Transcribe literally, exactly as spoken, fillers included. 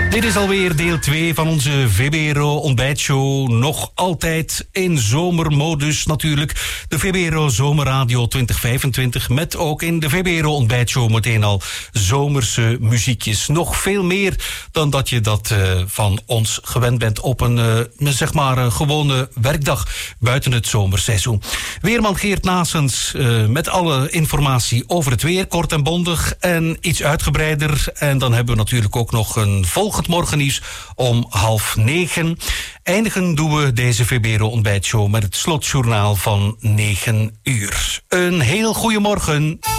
Dit is alweer deel twee van onze V B R O ontbijtshow. Nog altijd in zomermodus natuurlijk. De V B R O Zomerradio twintig vijfentwintig. Met ook in de V B R O ontbijtshow meteen al zomerse muziekjes. Nog veel meer dan dat je dat uh, van ons gewend bent op een uh, zeg maar uh, gewone werkdag buiten het zomerseizoen. Weerman Geert Naessens uh, met alle informatie over het weer. Kort en bondig en iets uitgebreider. En dan hebben we natuurlijk ook nog een volgend morgennieuws om half negen. Eindigen doen we deze V B R O ontbijtshow met het slotjournaal van negen uur. Een heel goede morgen.